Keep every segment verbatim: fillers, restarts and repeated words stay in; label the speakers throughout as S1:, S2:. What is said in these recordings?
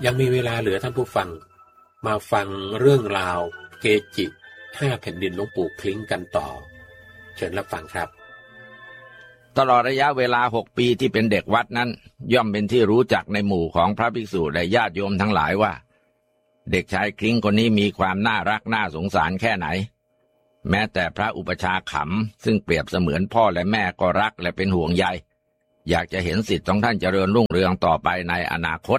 S1: ยังมีเวลาเหลือท่านผู้ฟังมาฟังเรื่องราวเกจิห้าแผ่นดินหลวงปู่คลิ้งกันต่อเชิญรับฟังครับ
S2: ตลอดระยะเวลาหกปีที่เป็นเด็กวัดนั้นย่อมเป็นที่รู้จักในหมู่ของพระภิกษุและญาติโยมทั้งหลายว่าเด็กชายคลิ้งคนนี้มีความน่ารักน่าสงสารแค่ไหนแม้แต่พระอุปชาขำซึ่งเปรียบเสมือนพ่อและแม่ก็รักและเป็นห่วงใยอยากจะเห็นศิษย์ของท่านเจริญรุ่งเรืองต่อไปในอนาคต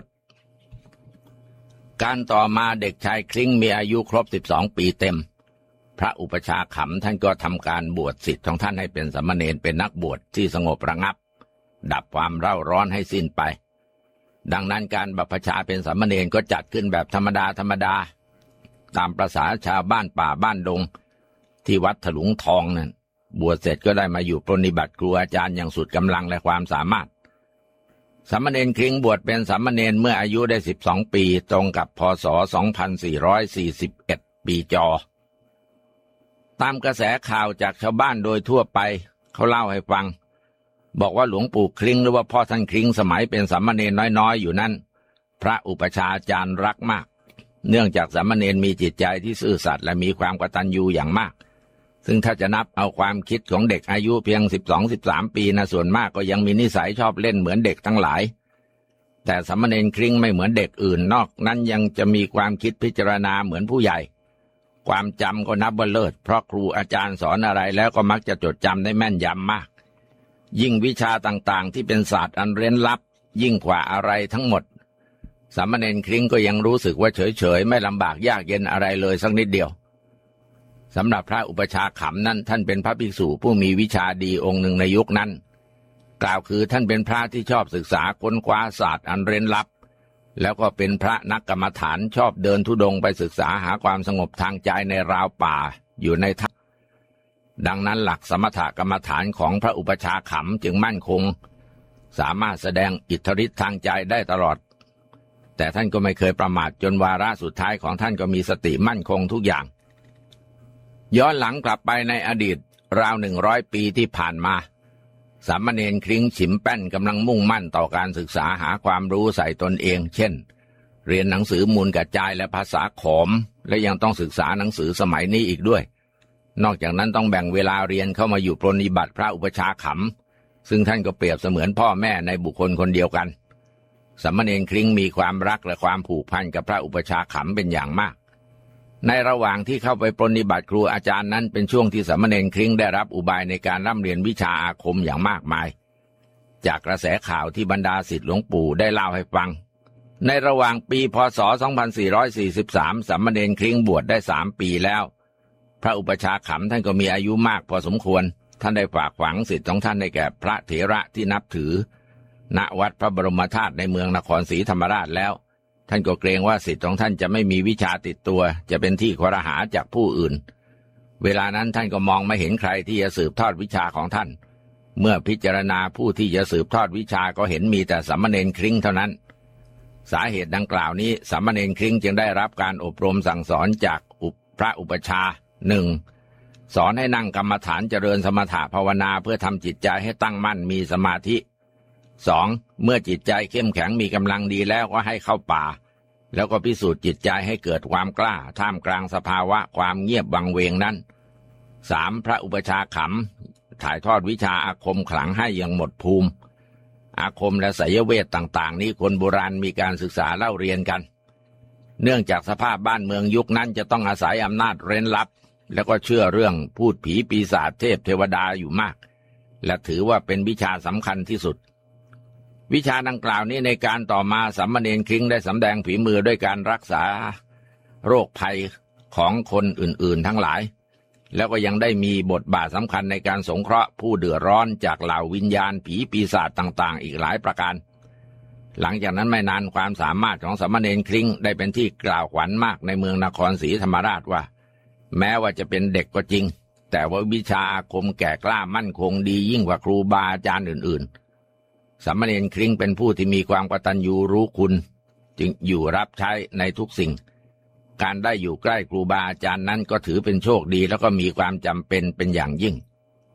S2: การต่อมาเด็กชายคลิ้งมีอายุครบสิบสองปีเต็มพระอุปชาขำท่านก็ทำการบวชศิษย์ของท่านให้เป็นสามเณรเป็นนักบวชที่สงบระงับดับความเร่าร้อนให้สิ้นไปดังนั้นการบัพชาเป็นสามเณรก็จัดขึ้นแบบธรรมดาธรรมดาตามประสาชาวบ้านป่าบ้านดงที่วัดถลุงทองนั่นบวชเสร็จก็ได้มาอยู่ปรนนิบัติครูอาจารย์อย่างสุดกำลังและความสามารถสามเณรคลิ้งบวชเป็นสามเณรเมื่ออายุได้สิบสองปีตรงกับพ.ศ. สองพันสี่ร้อยสี่สิบเอ็ดปีจอตามกระแสข่าวจากชาวบ้านโดยทั่วไปเขาเล่าให้ฟังบอกว่าหลวงปู่คลิ้งหรือว่าพ่อท่านคลิ้งสมัยเป็นสามเณรน้อยๆอยู่นั้นพระอุปชาอาจารย์รักมากเนื่องจากสามเณรมีจิตใจที่ซื่อสัตย์และมีความกตัญญูอย่างมากซึ่งถ้าจะนับเอาความคิดของเด็กอายุเพียง สิบสอง สิบสาม ปีนะส่วนมากก็ยังมีนิสัยชอบเล่นเหมือนเด็กทั้งหลายแต่สามเณรคลิ้งไม่เหมือนเด็กอื่นนอกนั้นยังจะมีความคิดพิจารณาเหมือนผู้ใหญ่ความจำก็นับว่าเลิศเพราะครูอาจารย์สอนอะไรแล้วก็มักจะจดจำได้แม่นยำมากยิ่งวิชาต่างๆที่เป็นศาสตร์อันเร้นลับยิ่งกว่าอะไรทั้งหมดสามเณรคลิ้งก็ยังรู้สึกว่าเฉยๆไม่ลำบากยากเย็นอะไรเลยสักนิดเดียวสำหรับพระอุปชาขำนั้นท่านเป็นพระภิกษุผู้มีวิชาดีองค์หนึ่งในยุคนั้นกล่าวคือท่านเป็นพระที่ชอบศึกษาค้นคว้าศาสตร์อันเร้นลับแล้วก็เป็นพระนักกรรมฐานชอบเดินธุดงค์ไปศึกษาหาความสงบทางใจในราวป่าอยู่ในถ้ำดังนั้นหลักสมถกรรมฐานของพระอุปชาขำจึงมั่นคงสามารถแสดงอิทธิฤทธิ์ทางใจได้ตลอดแต่ท่านก็ไม่เคยประมาทจนวาระสุดท้ายของท่านก็มีสติมั่นคงทุกอย่างย้อนหลังกลับไปในอดีตราวหนึ่งร้อยปีที่ผ่านมาสามเณรคลิ้งฉิมแป้นกำลังมุ่งมั่นต่อการศึกษาหาความรู้ใส่ตนเองเช่นเรียนหนังสือมูลกระจายและภาษาขอมและยังต้องศึกษาหนังสือสมัยนี้อีกด้วยนอกจากนั้นต้องแบ่งเวลาเรียนเข้ามาอยู่ปรนนิบัติพระอุปชาขำซึ่งท่านก็เปรียบเสมือนพ่อแม่ในบุคคลคนเดียวกันสามเณรคลิ้งมีความรักและความผูกพันกับพระอุปชาขำเป็นอย่างมากในระหว่างที่เข้าไปปรนนิบัติครูอาจารย์นั้นเป็นช่วงที่สามเณรคลิ้งได้รับอุบายในการร่ำเรียนวิชาอาคมอย่างมากมายจากกระแสข่าวที่บรรดาศิษย์หลวงปู่ได้เล่าให้ฟังในระหว่างปีพ.ศ. สองพันสี่ร้อยสี่สิบสาม สามเณรคลิ้งบวชได้สามปีแล้วพระอุปชาขำท่านก็มีอายุมากพอสมควรท่านได้ฝากฝังศิษย์ของท่านให้แก่พระเถระที่นับถือณวัดพระบรมธาตุในเมืองนครศรีธรรมราชแล้วท่านก็เกรงว่าศิษย์ของท่านจะไม่มีวิชาติดตัวจะเป็นที่ครหาจากผู้อื่นเวลานั้นท่านก็มองไม่เห็นใครที่จะสืบทอดวิชาของท่านเมื่อพิจารณาผู้ที่จะสืบทอดวิชาก็เห็นมีแต่สามเณรคลิ้งเท่านั้นสาเหตุดังกล่าวนี้สามเณรคลิ้งจึงได้รับการอบรมสั่งสอนจากพระอุปชาหนึ่งสอนให้นั่งกรรมฐานเจริญสมถะภาวนาเพื่อทำจิตใจให้ตั้งมั่นมีสมาธิสองเมื่อจิตใจเข้มแข็งมีกำลังดีแล้วก็ให้เข้าป่าแล้วก็พิสูจน์จิตใจให้เกิดความกล้าท่ามกลางสภาวะความเงียบวังเวงนั้นสามพระอุปชาขำถ่ายทอดวิชาอาคมขลังให้อย่างหมดภูมิอาคมและไสยเวทต่างๆนี้คนโบราณมีการศึกษาเล่าเรียนกันเนื่องจากสภาพบ้านเมืองยุคนั้นจะต้องอาศัยอำนาจเร้นลับแล้วก็เชื่อเรื่องพูดผีปีศาจเทพเทวดาอยู่มากและถือว่าเป็นวิชาสำคัญที่สุดวิชาดังกล่าวนี้ในการต่อมาสามเณรคลิ้งได้สำแดงฝีมือด้วยการรักษาโรคภัยของคนอื่นๆทั้งหลายแล้วก็ยังได้มีบทบาทสำคัญในการสงเคราะห์ผู้เดือดร้อนจากเหล่าวิญญาณผีปีศาจต่างๆอีกหลายประการหลังจากนั้นไม่นานความสามารถของสามเณรคลิ้งได้เป็นที่กล่าวขวัญมากในเมืองนครศรีธรรมราชว่าแม้ว่าจะเป็นเด็กก็จริงแต่ว่าวิชาอาคมแก่กล้ามั่นคงดียิ่งกว่าครูบาอาจารย์อื่นๆสามเณรคลิ้งเป็นผู้ที่มีความกตัญญูรู้คุณจึงอยู่รับใช้ในทุกสิ่งการได้อยู่ใกล้ครูบาอาจารย์นั้นก็ถือเป็นโชคดีแล้วก็มีความจำเป็นเป็นอย่างยิ่ง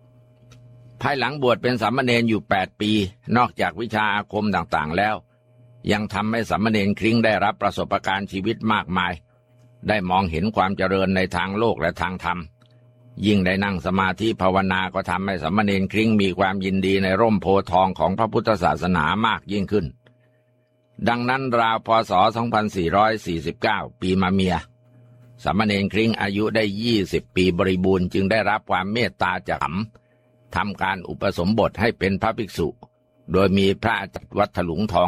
S2: ภายหลังบวชเป็นสามเณรอยู่แปดปีนอกจากวิชาอาคมต่างๆแล้วยังทำให้สามเณรคลิ้งได้รับประสบการณ์ชีวิตมากมายได้มองเห็นความเจริญในทางโลกและทางธรรมยิ่งได้นั่งสมาธิภาวนาก็ทำให้สามเณรคลิ้งมีความยินดีในร่มโพธิ์ทองของพระพุทธศาสนามากยิ่งขึ้นดังนั้นราวพ.ศ. สองพันสี่ร้อยสี่สิบเก้า ปีมะเมียสามเณรคลิ้งอายุได้ยี่สิบปีบริบูรณ์จึงได้รับความเมตตาจากขัมทำการอุปสมบทให้เป็นพระภิกษุโดยมีพระอาจารย์วัดถลุงทอง